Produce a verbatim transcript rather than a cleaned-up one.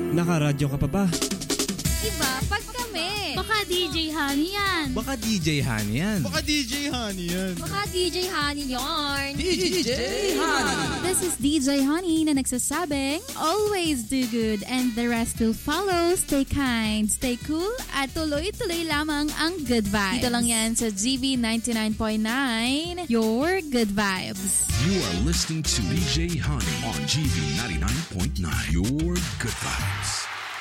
Nakaradyo ka pa ba? Iba pag kami. Baka D J Honey yan. Baka D J Honey yan. Baka D J Honey yan. Baka D J Honey yarn. D J Honey. This is D J Honey na nagsasabing, always do good and the rest will follow. Stay kind, stay cool, at tuloy-tuloy lamang ang good vibes. Dito lang yan sa G V ninety-nine point nine, your good vibes. You are listening to D J Honey on G V ninety-nine point nine, your good vibes.